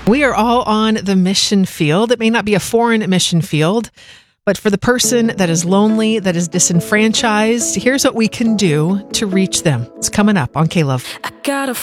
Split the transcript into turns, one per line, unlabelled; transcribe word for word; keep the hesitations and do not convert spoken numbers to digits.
We are all on the mission field. It may not be a foreign mission field, but for the person that is lonely, that is disenfranchised, here's what we can do to reach them. It's coming up on K-Love.
I got a